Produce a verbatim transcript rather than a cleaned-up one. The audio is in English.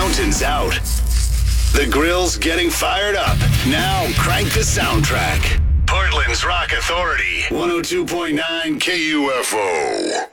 fountain's out. The grill's getting fired up. Now crank the soundtrack. Portland's Rock Authority. one oh two point nine K U F O.